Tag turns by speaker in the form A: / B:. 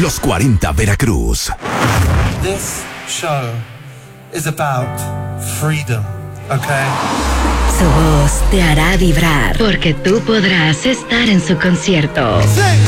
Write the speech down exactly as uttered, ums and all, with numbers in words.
A: Los cuarenta Veracruz.
B: This show is about freedom, okay?
C: Su voz te hará vibrar porque tú podrás estar en su concierto.
B: Sí.